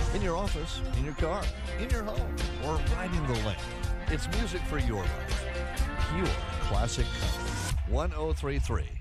in your office, in your car, in your home, or riding the lane. It's music for your life. Pure classic country. 1033